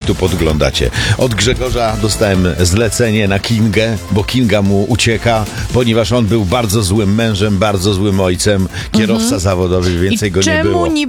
tu podglądacie. Od Grzegorza dostałem zlecenie na Kingę, bo Kinga mu ucieka, ponieważ on był bardzo złym mężem, bardzo złym ojcem, kierowca zawodowy, więcej go nie było. Czemu